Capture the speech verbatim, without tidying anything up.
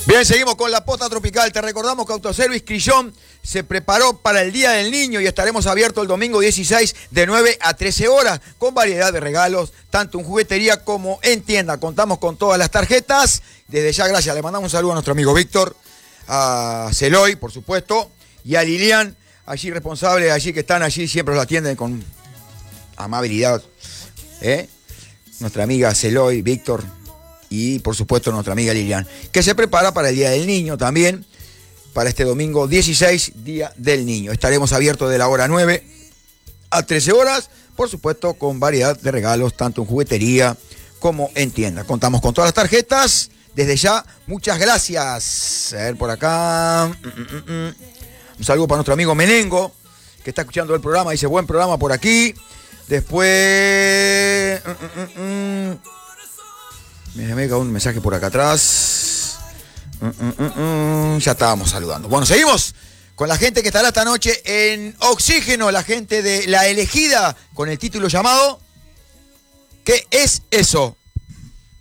Bien, seguimos con la posta tropical. Te recordamos que Autoservice Crillón se preparó para el Día del Niño y estaremos abiertos el domingo dieciséis de nueve a trece horas con variedad de regalos, tanto en juguetería como en tienda. Contamos con todas las tarjetas. Desde ya, gracias. Le mandamos un saludo a nuestro amigo Víctor, a Celoy, por supuesto, y a Lilian, allí responsable, allí que están allí, siempre los atienden con amabilidad. ¿Eh? Nuestra amiga Celoy, Víctor. Y, por supuesto, nuestra amiga Lilian, que se prepara para el Día del Niño también, para este domingo dieciséis, Día del Niño. Estaremos abiertos de la hora nueve a trece horas, por supuesto, con variedad de regalos, tanto en juguetería como en tienda. Contamos con todas las tarjetas. Desde ya, muchas gracias. A ver, por acá. Un saludo para nuestro amigo Menengo, que está escuchando el programa. Dice, buen programa por aquí. Después... Me llega un mensaje por acá atrás. Mm, mm, mm, mm. Ya estábamos saludando. Bueno, seguimos con la gente que estará esta noche en Oxígeno, la gente de La Elegida, con el título llamado ¿Qué es eso?